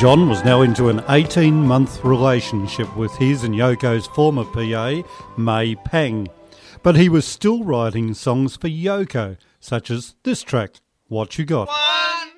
John was now into an 18-month relationship with his and Yoko's former PA, May Pang. But he was still writing songs for Yoko, such as this track, What You Got.